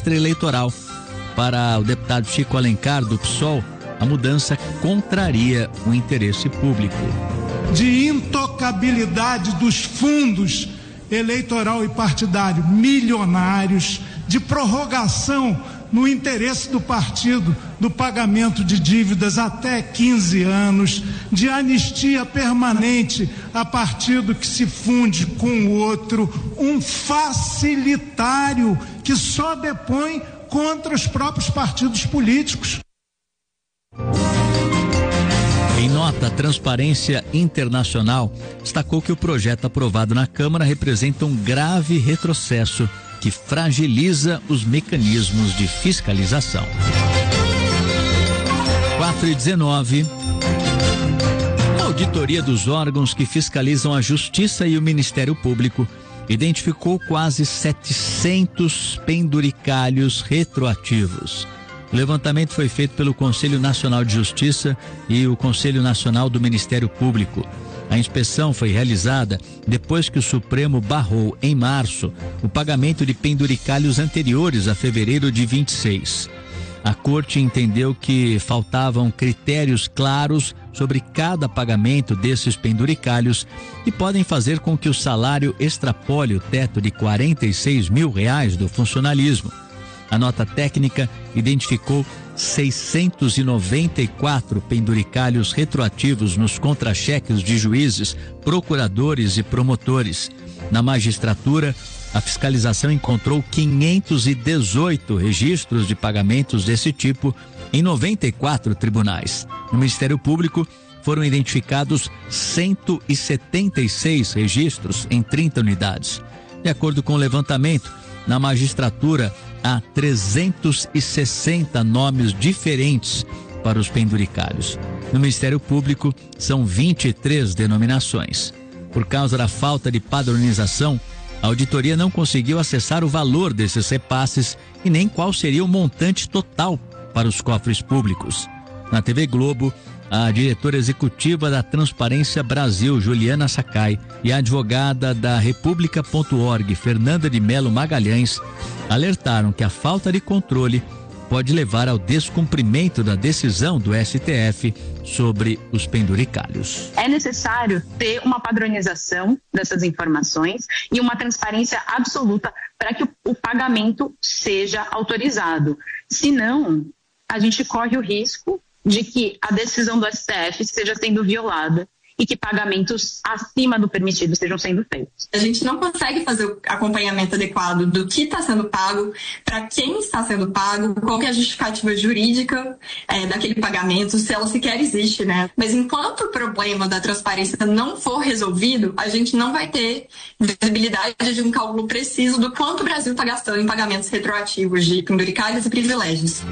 extra-eleitoral. Para o deputado Chico Alencar, do PSOL, a mudança contraria o interesse público. De intocabilidade dos fundos eleitoral e partidário milionários, de prorrogação no interesse do partido do pagamento de dívidas até 15 anos, de anistia permanente a partido que se funde com o outro, um facilitário que só depõe contra os próprios partidos políticos. Em nota, a Transparência Internacional destacou que o projeto aprovado na Câmara representa um grave retrocesso que fragiliza os mecanismos de fiscalização. 4h19. A auditoria dos órgãos que fiscalizam a Justiça e o Ministério Público identificou quase 700 penduricalhos retroativos. O levantamento foi feito pelo Conselho Nacional de Justiça e o Conselho Nacional do Ministério Público. A inspeção foi realizada depois que o Supremo barrou, em março, o pagamento de penduricalhos anteriores a fevereiro de 26. A Corte entendeu que faltavam critérios claros sobre cada pagamento desses penduricalhos que podem fazer com que o salário extrapole o teto de R$46 mil do funcionalismo. A nota técnica identificou 694 penduricalhos retroativos nos contra-cheques de juízes, procuradores e promotores. Na magistratura, a fiscalização encontrou 518 registros de pagamentos desse tipo em 94 tribunais. No Ministério Público, foram identificados 176 registros em 30 unidades. De acordo com o levantamento, na magistratura, há 360 nomes diferentes para os penduricalhos. No Ministério Público, são 23 denominações. Por causa da falta de padronização, a auditoria não conseguiu acessar o valor desses repasses e nem qual seria o montante total para os cofres públicos. Na TV Globo, a diretora executiva da Transparência Brasil, Juliana Sakai, e a advogada da República.org, Fernanda de Melo Magalhães, alertaram que a falta de controle pode levar ao descumprimento da decisão do STF sobre os penduricalhos. É necessário ter uma padronização dessas informações e uma transparência absoluta para que o pagamento seja autorizado. Senão, a gente corre o risco de que a decisão do STF esteja sendo violada e que pagamentos acima do permitido estejam sendo feitos. A gente não consegue fazer o acompanhamento adequado do que está sendo pago, para quem está sendo pago, qual que é a justificativa jurídica daquele pagamento, se ela sequer existe, né? Mas enquanto o problema da transparência não for resolvido, a gente não vai ter visibilidade de um cálculo preciso do quanto o Brasil está gastando em pagamentos retroativos de penduricalhos e privilégios.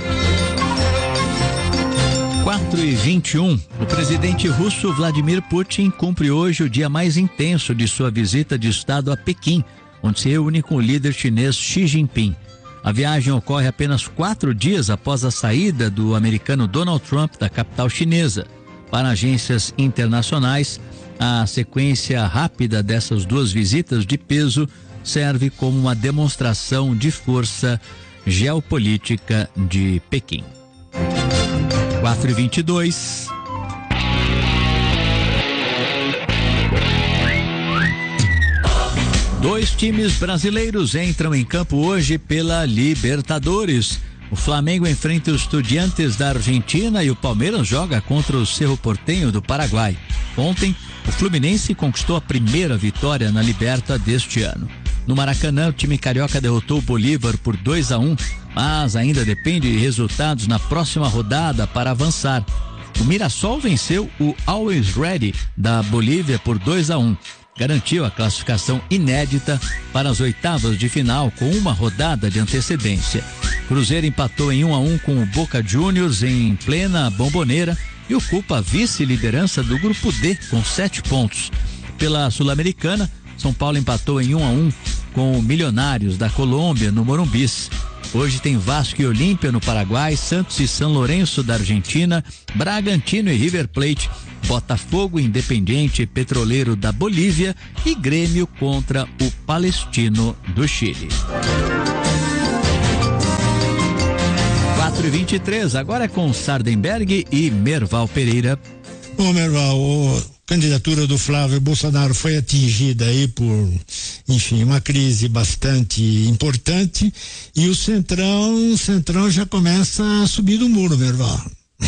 4h21, o presidente russo Vladimir Putin cumpre hoje o dia mais intenso de sua visita de Estado a Pequim, onde se reúne com o líder chinês Xi Jinping. A viagem ocorre apenas 4 dias após a saída do americano Donald Trump da capital chinesa. Para agências internacionais, a sequência rápida dessas duas visitas de peso serve como uma demonstração de força geopolítica de Pequim. 4h22. Dois times brasileiros entram em campo hoje pela Libertadores. O Flamengo enfrenta os Estudiantes da Argentina e o Palmeiras joga contra o Cerro Porteño do Paraguai. Ontem, o Fluminense conquistou a primeira vitória na Liberta deste ano. No Maracanã, o time carioca derrotou o Bolívar por 2-1, mas ainda depende de resultados na próxima rodada para avançar. O Mirassol venceu o Always Ready da Bolívia por 2-1. Garantiu a classificação inédita para as oitavas de final com uma rodada de antecedência. Cruzeiro empatou em 1-1 com o Boca Juniors em plena Bomboneira e ocupa a vice-liderança do Grupo D com 7 pontos. Pela Sul-Americana, São Paulo empatou em 1-1 com o Milionários da Colômbia no Morumbis. Hoje tem Vasco e Olímpia no Paraguai, Santos e São Lourenço da Argentina, Bragantino e River Plate, Botafogo, Independiente e Petroleiro da Bolívia e Grêmio contra o Palestino do Chile. 4h23, agora é com Sardenberg e Merval Pereira. Bom, Merval, a candidatura do Flávio Bolsonaro foi atingida aí por, enfim, uma crise bastante importante, e o Centrão já começa a subir do muro, Merval.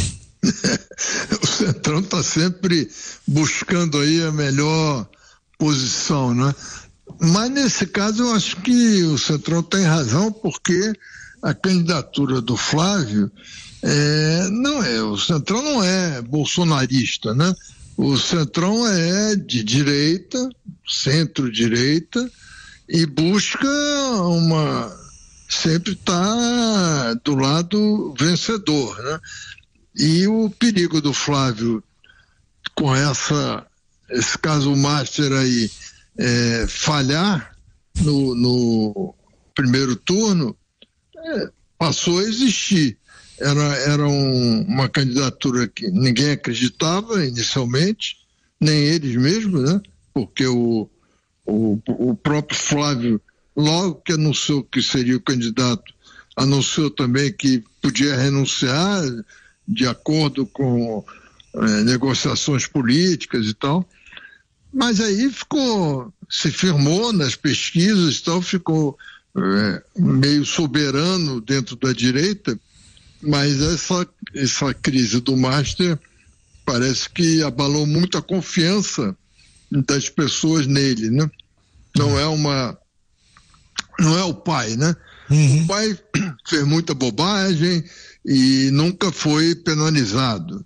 O Centrão está sempre buscando aí a melhor posição, né? Mas nesse caso eu acho que o Centrão tem razão, porque a candidatura do Flávio o Centrão não é bolsonarista, né? O Centrão é de direita, centro-direita, e busca sempre tá do lado vencedor, né? E o perigo do Flávio com esse caso master aí falhar no primeiro turno, passou a existir. Era uma candidatura que ninguém acreditava inicialmente, nem eles mesmos, né? Porque o próprio Flávio, logo que anunciou que seria o candidato, anunciou também que podia renunciar de acordo com negociações políticas e tal. Mas aí se firmou nas pesquisas e tal, ficou meio soberano dentro da direita. Mas essa crise do Master parece que abalou muito a confiança das pessoas nele, né? Não é o pai, né? Uhum. O pai fez muita bobagem e nunca foi penalizado.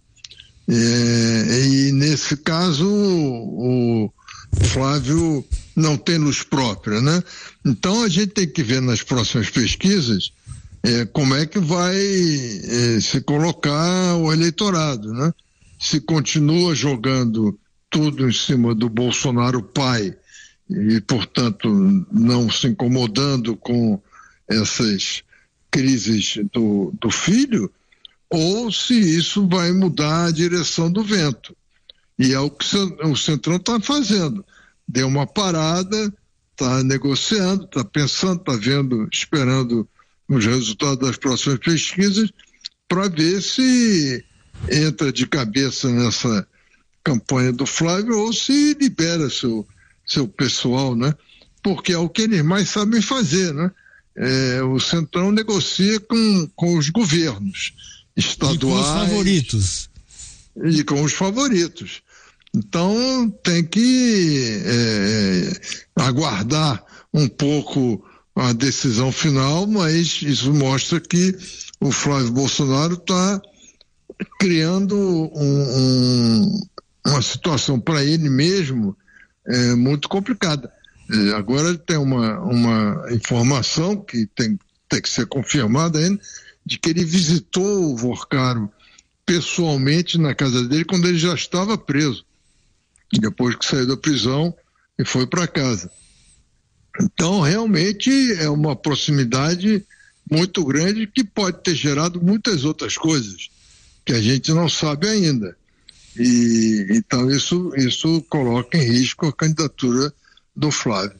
E nesse caso o Flávio não tem luz própria, né? Então a gente tem que ver nas próximas pesquisas como é que vai se colocar o eleitorado, né? Se continua jogando tudo em cima do Bolsonaro pai e, portanto, não se incomodando com essas crises do filho, ou se isso vai mudar a direção do vento. E é o que o Centrão está fazendo. Deu uma parada, está negociando, está pensando, está vendo, esperando os resultados das próximas pesquisas para ver se entra de cabeça nessa campanha do Flávio ou se libera seu pessoal, né? Porque é o que eles mais sabem fazer, né? O Centrão negocia com os governos estaduais. E com os favoritos. E com os favoritos. Então tem que aguardar um pouco a decisão final, mas isso mostra que o Flávio Bolsonaro está criando uma situação para ele mesmo muito complicada. Agora tem uma informação que tem que ser confirmada ainda, de que ele visitou o Vorcaro pessoalmente na casa dele quando ele já estava preso, depois que saiu da prisão e foi para casa. Então, realmente, é uma proximidade muito grande que pode ter gerado muitas outras coisas que a gente não sabe ainda. E então isso coloca em risco a candidatura do Flávio.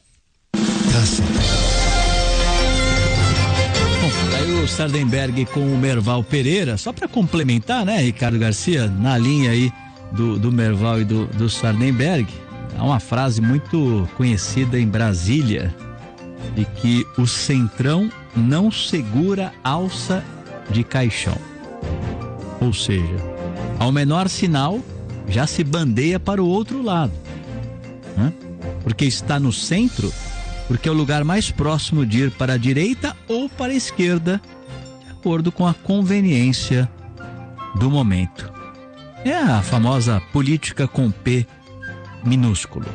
Bom, daí o Sardenberg com o Merval Pereira, só para complementar, né, Ricardo Garcia, na linha aí do Merval e do Sardenberg. Há uma frase muito conhecida em Brasília de que o Centrão não segura alça de caixão. Ou seja, ao menor sinal já se bandeia para o outro lado, né? Porque está no centro, porque é o lugar mais próximo de ir para a direita ou para a esquerda, de acordo com a conveniência do momento. É a famosa política com P minúsculo.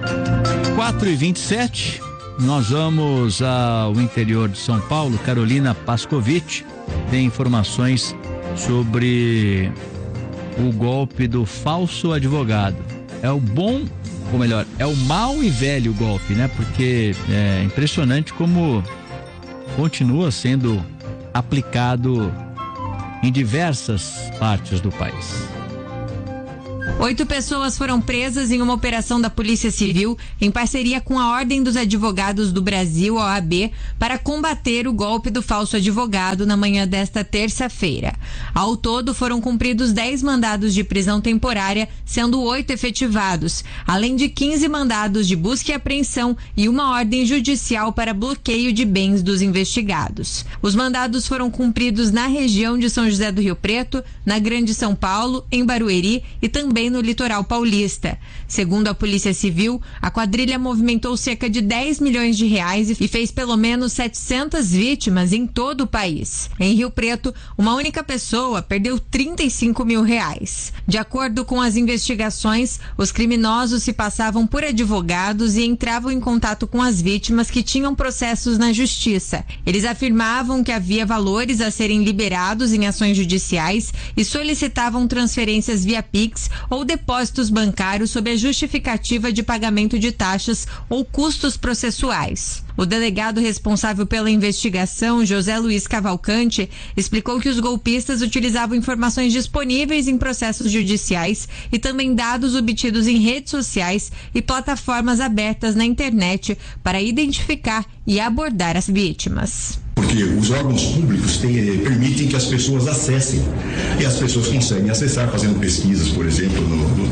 4h27, nós vamos ao interior de São Paulo. Carolina Pascovitch tem informações sobre o golpe do falso advogado. É o bom, ou melhor, é o mau e velho golpe, né? Porque é impressionante como continua sendo aplicado em diversas partes do país. 8 pessoas foram presas em uma operação da Polícia Civil em parceria com a Ordem dos Advogados do Brasil, OAB, para combater o golpe do falso advogado na manhã desta terça-feira. Ao todo, foram cumpridos 10 mandados de prisão temporária, sendo 8 efetivados, além de 15 mandados de busca e apreensão e uma ordem judicial para bloqueio de bens dos investigados. Os mandados foram cumpridos na região de São José do Rio Preto, na Grande São Paulo, em Barueri e também no litoral paulista. Segundo a Polícia Civil, a quadrilha movimentou cerca de 10 milhões de reais e fez pelo menos 700 vítimas em todo o país. Em Rio Preto, uma única pessoa perdeu 35 mil reais. De acordo com as investigações, os criminosos se passavam por advogados e entravam em contato com as vítimas que tinham processos na justiça. Eles afirmavam que havia valores a serem liberados em ações judiciais e solicitavam transferências via Pix ou depósitos bancários sob a justificativa de pagamento de taxas ou custos processuais. O delegado responsável pela investigação, José Luiz Cavalcante, explicou que os golpistas utilizavam informações disponíveis em processos judiciais e também dados obtidos em redes sociais e plataformas abertas na internet para identificar e abordar as vítimas. Porque os órgãos públicos permitem que as pessoas acessem. E as pessoas conseguem acessar fazendo pesquisas, por exemplo,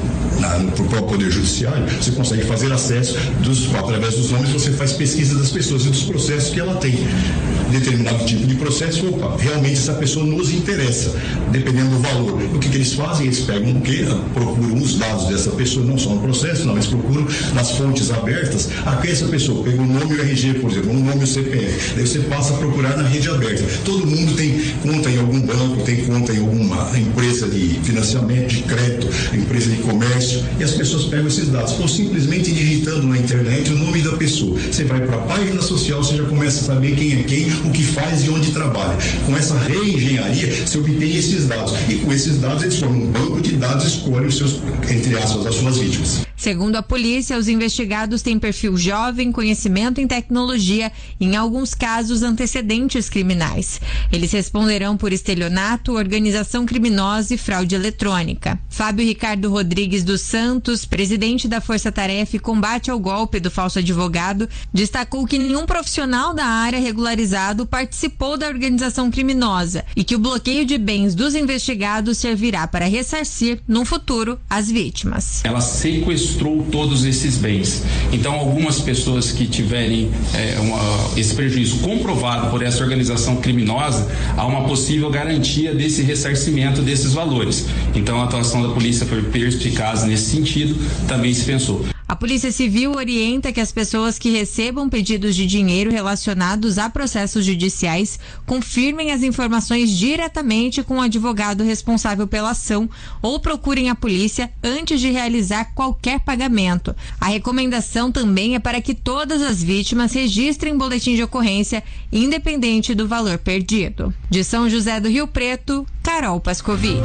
no próprio Poder Judiciário. Você consegue fazer acesso através dos nomes, você faz pesquisa das pessoas e dos processos que ela tem. Determinado tipo de processo, realmente essa pessoa nos interessa, dependendo do valor. O que eles fazem? Eles pegam o quê? Procuram os dados dessa pessoa, não só no processo, não, eles procuram nas fontes abertas. Aqui essa pessoa pega o nome e o RG, por exemplo, um nome e o CPF. Daí você passa a procurar na rede aberta. Todo mundo tem conta em algum banco, tem conta em alguma empresa de financiamento, de crédito, empresa de comércio, e as pessoas pegam esses dados. Ou simplesmente digitando na internet o nome da pessoa. Você vai para a página social, você já começa a saber quem é quem, o que faz e onde trabalha. Com essa reengenharia, você obtém esses dados. E com esses dados, eles formam um banco de dados e escolhem os seus, entre aspas, as suas vítimas. Segundo a polícia, os investigados têm perfil jovem, conhecimento em tecnologia e, em alguns casos, antecedentes criminais. Eles responderão por estelionato, organização criminosa e fraude eletrônica. Fábio Ricardo Rodrigues dos Santos, presidente da Força Tarefa e Combate ao Golpe do Falso Advogado, destacou que nenhum profissional da área regularizado participou da organização criminosa e que o bloqueio de bens dos investigados servirá para ressarcir, no futuro, as vítimas. Ela sequestrou todos esses bens. Então, algumas pessoas que tiverem esse prejuízo comprovado por essa organização criminosa, há uma possível garantia desse ressarcimento desses valores. Então, a atuação da polícia foi perspicaz nesse sentido, também se pensou. A Polícia Civil orienta que as pessoas que recebam pedidos de dinheiro relacionados a processos judiciais confirmem as informações diretamente com o advogado responsável pela ação ou procurem a polícia antes de realizar qualquer pagamento. A recomendação também é para que todas as vítimas registrem boletim de ocorrência, independente do valor perdido. De São José do Rio Preto, Carol Pascovitch.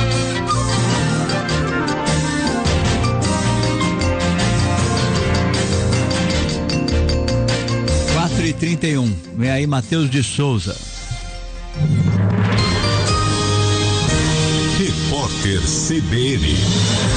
4h31. Vem aí Matheus de Souza. Repórter CBN.